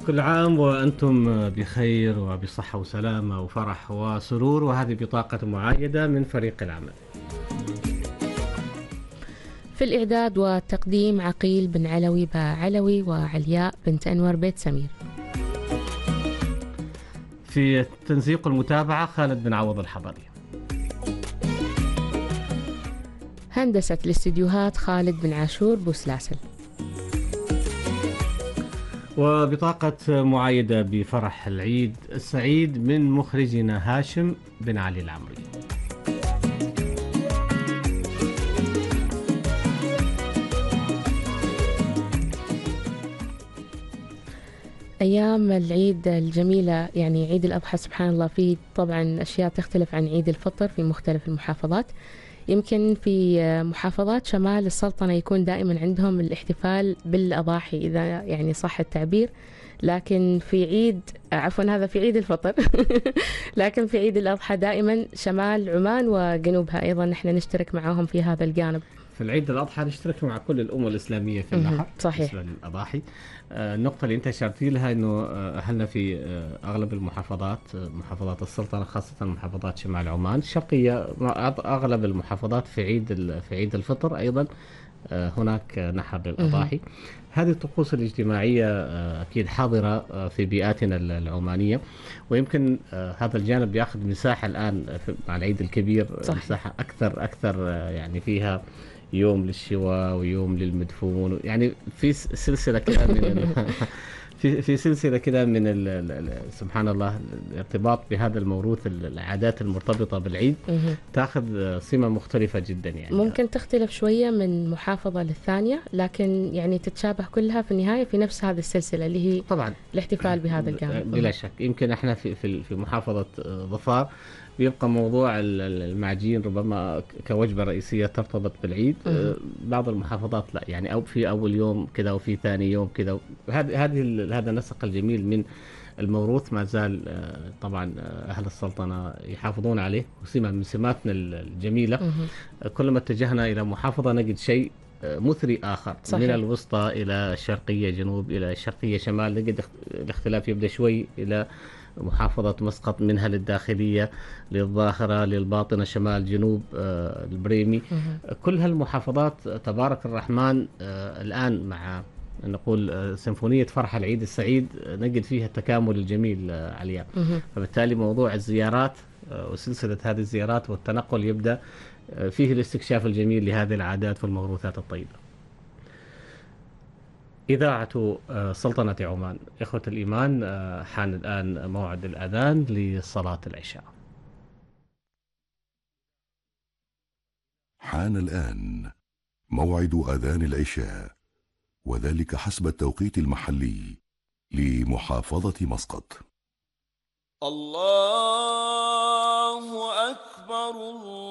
كل عام وأنتم بخير وبصحة وسلامة وفرح وسرور، وهذه بطاقة معايدة من فريق العمل. في الإعداد والتقديم عقيل بن علوي علوي وعلياء بنت أنور بيت سمير. في التنسيق والمتابعة خالد بن عوض الحضري. هندسة الاستديوهات خالد بن عاشور بوسلاسل. وبطاقة معايدة بفرح العيد السعيد من مخرجنا هاشم بن علي العمري. أيام العيد الجميلة، يعني عيد الأضحى سبحان الله فيه طبعا أشياء تختلف عن عيد الفطر في مختلف المحافظات. يمكن في محافظات شمال السلطنة يكون دائما عندهم الاحتفال بالأضاحي إذا يعني صح التعبير، لكن في عيد عفوا هذا في عيد الفطر لكن في عيد الأضحى دائما شمال عمان وجنوبها أيضا نحن نشترك معهم في هذا الجانب. في العيد الأضحى نشترك مع كل الأمة الإسلامية في النحر. صحيح. بالنسبة للأضاحي، النقطة اللي أنت أشرتي لها إنه أهلنا في أغلب المحافظات، محافظات السلطنة خاصة محافظات شمال عمان الشرقية، أغلب المحافظات في عيد الفطر أيضا هناك نحر للأضاحي. هذه الطقوس الاجتماعية أكيد حاضرة في بيئاتنا العمانية، ويمكن هذا الجانب يأخذ مساحة الآن مع العيد الكبير. صحيح. مساحة أكثر يعني فيها يوم للشواء ويوم للمدفون، يعني في سلسلة كده من في سلسلة كده من سبحان الله الارتباط بهذا الموروث، العادات المرتبطة بالعيد تأخذ سمة مختلفة جدا. يعني ممكن تختلف شوية من محافظة للثانية، لكن يعني تتشابه كلها في النهاية في نفس هذه السلسلة اللي هي طبعا الاحتفال بهذا الجانب. بلا شك. يمكن احنا في محافظة ظفار بيبقى موضوع المعجين ربما كوجبة رئيسية ترتبط بالعيد. بعض المحافظات لا، يعني أو في أول يوم كذا وفي ثاني يوم كذا. هذا النسق الجميل من الموروث ما زال طبعا أهل السلطنة يحافظون عليه، وسمة من سماتنا الجميلة. كلما اتجهنا إلى محافظة نجد شيء مثري آخر. صحيح. من الوسطى إلى الشرقية جنوب، إلى الشرقية شمال نجد الاختلاف يبدأ شوي إلى محافظة مسقط، منها للداخلية، للظاهرة، للباطنة، شمال جنوب، البريمي. كل هالمحافظات تبارك الرحمن الآن مع نقول سيمفونية فرح العيد السعيد نجد فيها التكامل الجميل عليا. فبالتالي موضوع الزيارات وسلسلة هذه الزيارات والتنقل يبدأ فيه الاستكشاف الجميل لهذه العادات والموروثات الطيبة. إذاعة سلطنة عمان، إخوة الإيمان، حان الآن موعد الأذان لصلاة العشاء. حان الآن موعد أذان العشاء، وذلك حسب التوقيت المحلي لمحافظة مسقط. الله أكبر الله